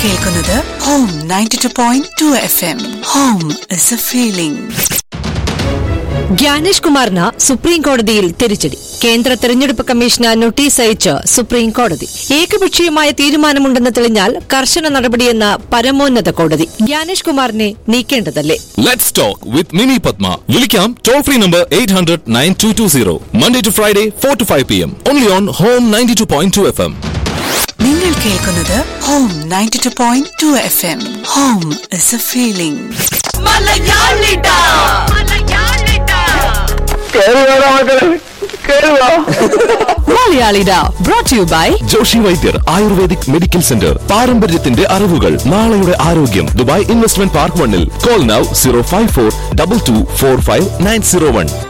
കേൾക്കുന്നത് home 92.2 FM. Home is a feeling. Gyanesh കുമാറിന് supreme കോടതിയിൽ തിരിച്ചടി. കേന്ദ്ര തെരഞ്ഞെടുപ്പ് കമ്മീഷന് നോട്ടീസ് അയച്ച് സുപ്രീം കോടതി. ഏകപക്ഷീയമായ തീരുമാനമുണ്ടെന്ന് തെളിഞ്ഞാൽ കർശന നടപടിയെന്ന് പരമോന്നത കോടതി. ജ്ഞാനേഷ് കുമാറിനെ നീക്കേണ്ടതല്ലേ? Let's talk with Mini Padma. വിളിക്കാം toll free number 800-9220. Monday to Friday 4 to 5 p.m. Only on Home 92.2 FM. നിങ്ങൾ കേൾക്കുന്നത് home 92.2 FM. Home is a feeling. മലയാളിഡ brought to you by Joshi Vaidyar ayurvedic medical centre. പാരമ്പര്യത്തിന്റെ അറിവുകൾ, നാളെയുടെ ആരോഗ്യം. Dubai investment park 1. Call now 054-2245-901.